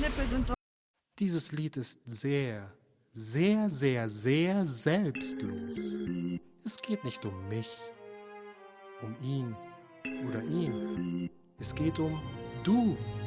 Lippe sind so... Dieses Lied ist sehr, sehr, sehr, sehr selbstlos. Es geht nicht um mich, um ihn oder ihn. Es geht um du.